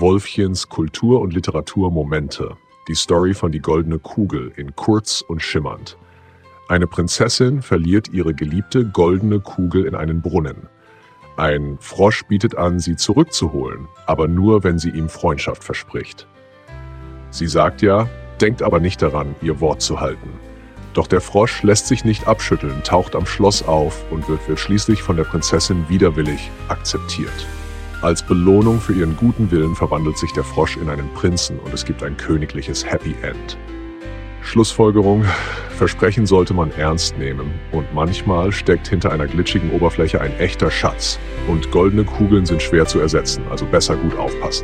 Wolfchens Kultur- und Literaturmomente. Die Story von Die Goldene Kugel in kurz und schimmernd. Eine Prinzessin verliert ihre geliebte goldene Kugel in einen Brunnen. Ein Frosch bietet an, sie zurückzuholen, aber nur, wenn sie ihm Freundschaft verspricht. Sie sagt ja, denkt aber nicht daran, ihr Wort zu halten. Doch der Frosch lässt sich nicht abschütteln, taucht am Schloss auf und wird schließlich von der Prinzessin widerwillig akzeptiert. Als Belohnung für ihren guten Willen verwandelt sich der Frosch in einen Prinzen und es gibt ein königliches Happy End. Schlussfolgerung: Versprechen sollte man ernst nehmen und manchmal steckt hinter einer glitschigen Oberfläche ein echter Schatz. Und goldene Kugeln sind schwer zu ersetzen, also besser gut aufpassen.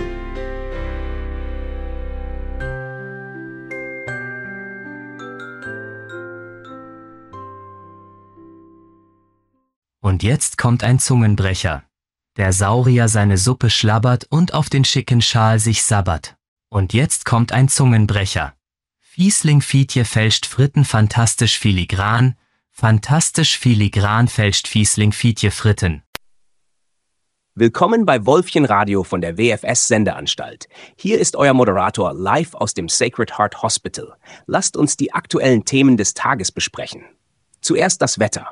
Und jetzt kommt ein Zungenbrecher. Der Saurier seine Suppe schlabbert und auf den schicken Schal sich sabbert. Und jetzt kommt ein Zungenbrecher. Fiesling Fietje fälscht Fritten fantastisch filigran fälscht Fiesling Fietje Fritten. Willkommen bei Wolfchen Radio von der WFS Sendeanstalt. Hier ist euer Moderator live aus dem Sacred Heart Hospital. Lasst uns die aktuellen Themen des Tages besprechen. Zuerst das Wetter.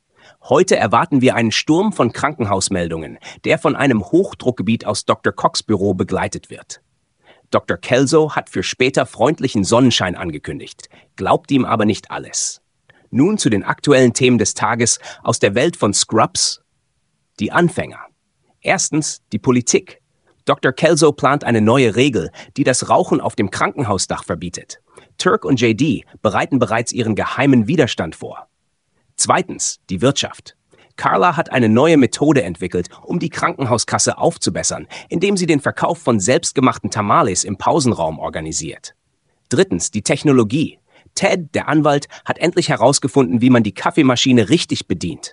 Heute erwarten wir einen Sturm von Krankenhausmeldungen, der von einem Hochdruckgebiet aus Dr. Cox Büro begleitet wird. Dr. Kelso hat für später freundlichen Sonnenschein angekündigt, glaubt ihm aber nicht alles. Nun zu den aktuellen Themen des Tages aus der Welt von Scrubs. Die Anfänger. Erstens die Politik. Dr. Kelso plant eine neue Regel, die das Rauchen auf dem Krankenhausdach verbietet. Turk und JD bereiten bereits ihren geheimen Widerstand vor. Zweitens die Wirtschaft. Carla hat eine neue Methode entwickelt, um die Krankenhauskasse aufzubessern, indem sie den Verkauf von selbstgemachten Tamales im Pausenraum organisiert. Drittens die Technologie. Ted, der Anwalt, hat endlich herausgefunden, wie man die Kaffeemaschine richtig bedient.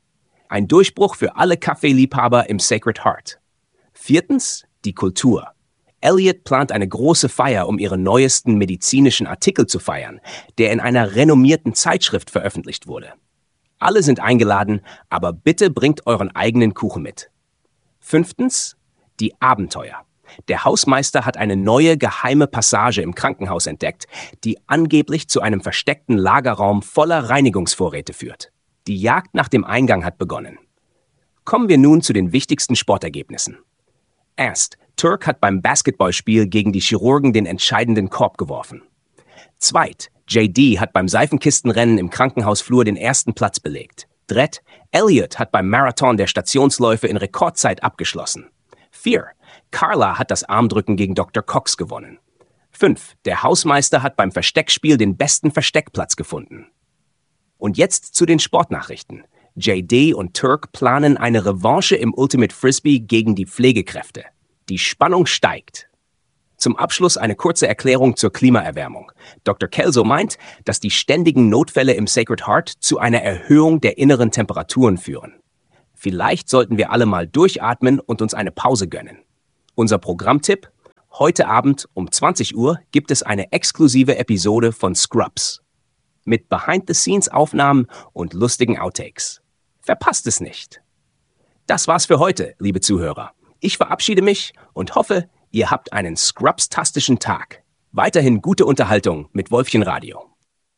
Ein Durchbruch für alle Kaffeeliebhaber im Sacred Heart. Viertens die Kultur. Elliot plant eine große Feier, um ihre neuesten medizinischen Artikel zu feiern, der in einer renommierten Zeitschrift veröffentlicht wurde. Alle sind eingeladen, aber bitte bringt euren eigenen Kuchen mit. Fünftens, die Abenteuer. Der Hausmeister hat eine neue geheime Passage im Krankenhaus entdeckt, die angeblich zu einem versteckten Lagerraum voller Reinigungsvorräte führt. Die Jagd nach dem Eingang hat begonnen. Kommen wir nun zu den wichtigsten Sportergebnissen. Erst, Turk hat beim Basketballspiel gegen die Chirurgen den entscheidenden Korb geworfen. Zweit, JD hat beim Seifenkistenrennen im Krankenhausflur den ersten Platz belegt. Dritt, Elliot hat beim Marathon der Stationsläufe in Rekordzeit abgeschlossen. 4, Carla hat das Armdrücken gegen Dr. Cox gewonnen. 5, der Hausmeister hat beim Versteckspiel den besten Versteckplatz gefunden. Und jetzt zu den Sportnachrichten. JD und Turk planen eine Revanche im Ultimate Frisbee gegen die Pflegekräfte. Die Spannung steigt. Zum Abschluss eine kurze Erklärung zur Klimaerwärmung. Dr. Kelso meint, dass die ständigen Notfälle im Sacred Heart zu einer Erhöhung der inneren Temperaturen führen. Vielleicht sollten wir alle mal durchatmen und uns eine Pause gönnen. Unser Programmtipp: Heute Abend um 20 Uhr gibt es eine exklusive Episode von Scrubs. Mit Behind-the-Scenes-Aufnahmen und lustigen Outtakes. Verpasst es nicht. Das war's für heute, liebe Zuhörer. Ich verabschiede mich und hoffe, ihr habt einen Scrubs-tastischen Tag. Weiterhin gute Unterhaltung mit Wolfchen Radio.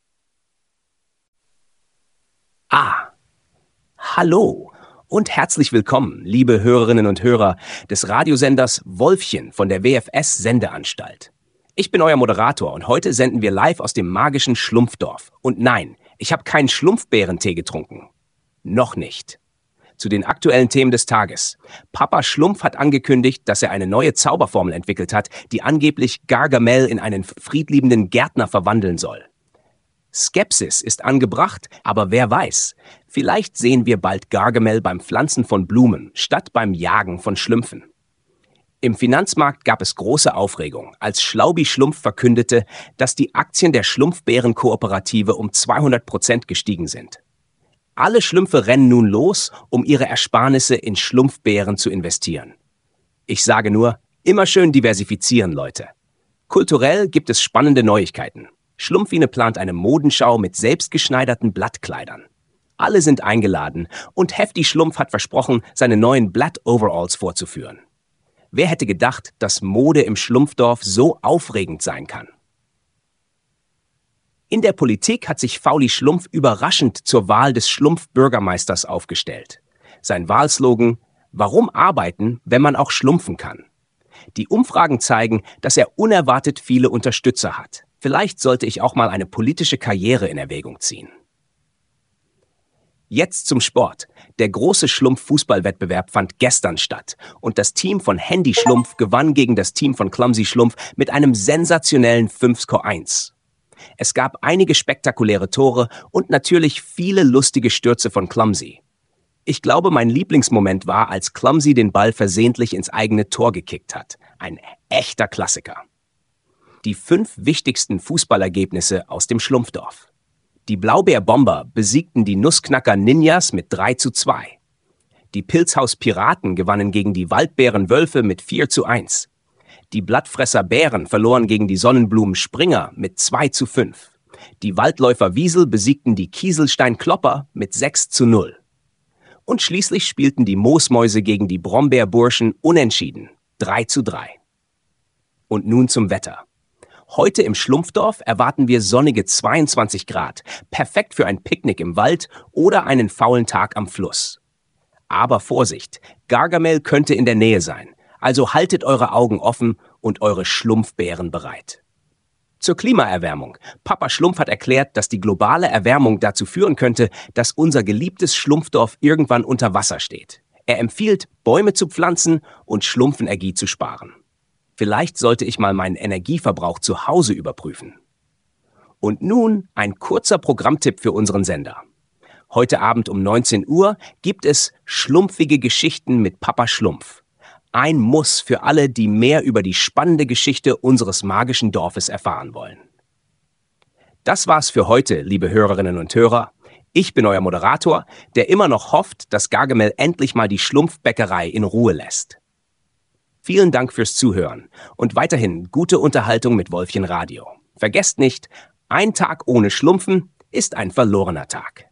Hallo und herzlich willkommen, liebe Hörerinnen und Hörer des Radiosenders Wolfchen von der WFS Sendeanstalt. Ich bin euer Moderator und heute senden wir live aus dem magischen Schlumpfdorf. Und nein, ich habe keinen Schlumpfbeerentee getrunken. Noch nicht. Zu den aktuellen Themen des Tages. Papa Schlumpf hat angekündigt, dass er eine neue Zauberformel entwickelt hat, die angeblich Gargamel in einen friedliebenden Gärtner verwandeln soll. Skepsis ist angebracht, aber wer weiß, vielleicht sehen wir bald Gargamel beim Pflanzen von Blumen, statt beim Jagen von Schlümpfen. Im Finanzmarkt gab es große Aufregung, als Schlaubi Schlumpf verkündete, dass die Aktien der Schlumpfbärenkooperative um 200% gestiegen sind. Alle Schlümpfe rennen nun los, um ihre Ersparnisse in Schlumpfbären zu investieren. Ich sage nur, immer schön diversifizieren, Leute. Kulturell gibt es spannende Neuigkeiten. Schlumpfine plant eine Modenschau mit selbstgeschneiderten Blattkleidern. Alle sind eingeladen und Hefti Schlumpf hat versprochen, seine neuen Blatt-Overalls vorzuführen. Wer hätte gedacht, dass Mode im Schlumpfdorf so aufregend sein kann? In der Politik hat sich Fauli Schlumpf überraschend zur Wahl des Schlumpf-Bürgermeisters aufgestellt. Sein Wahlslogan: Warum arbeiten, wenn man auch schlumpfen kann? Die Umfragen zeigen, dass er unerwartet viele Unterstützer hat. Vielleicht sollte ich auch mal eine politische Karriere in Erwägung ziehen. Jetzt zum Sport. Der große Schlumpf-Fußballwettbewerb fand gestern statt und das Team von Handy Schlumpf gewann gegen das Team von Clumsy Schlumpf mit einem sensationellen 5:1. Es gab einige spektakuläre Tore und natürlich viele lustige Stürze von Clumsy. Ich glaube, mein Lieblingsmoment war, als Clumsy den Ball versehentlich ins eigene Tor gekickt hat. Ein echter Klassiker. Die 5 wichtigsten Fußballergebnisse aus dem Schlumpfdorf. Die Blaubeer-Bomber besiegten die Nussknacker Ninjas mit 3:2. Die Pilzhaus-Piraten gewannen gegen die Waldbären-Wölfe mit 4:1. Die Blattfresser-Bären verloren gegen die Sonnenblumen-Springer mit 2:5. Die Waldläufer-Wiesel besiegten die Kieselstein-Klopper mit 6:0. Und schließlich spielten die Moosmäuse gegen die Brombeerburschen unentschieden, 3:3. Und nun zum Wetter. Heute im Schlumpfdorf erwarten wir sonnige 22 Grad, perfekt für ein Picknick im Wald oder einen faulen Tag am Fluss. Aber Vorsicht, Gargamel könnte in der Nähe sein, also haltet eure Augen offen und eure Schlumpfbären bereit. Zur Klimaerwärmung. Papa Schlumpf hat erklärt, dass die globale Erwärmung dazu führen könnte, dass unser geliebtes Schlumpfdorf irgendwann unter Wasser steht. Er empfiehlt, Bäume zu pflanzen und Schlumpfenergie zu sparen. Vielleicht sollte ich mal meinen Energieverbrauch zu Hause überprüfen. Und nun ein kurzer Programmtipp für unseren Sender. Heute Abend um 19 Uhr gibt es Schlumpfige Geschichten mit Papa Schlumpf. Ein Muss für alle, die mehr über die spannende Geschichte unseres magischen Dorfes erfahren wollen. Das war's für heute, liebe Hörerinnen und Hörer. Ich bin euer Moderator, der immer noch hofft, dass Gargamel endlich mal die Schlumpfbäckerei in Ruhe lässt. Vielen Dank fürs Zuhören und weiterhin gute Unterhaltung mit Wolfchen Radio. Vergesst nicht, ein Tag ohne Schlumpfen ist ein verlorener Tag.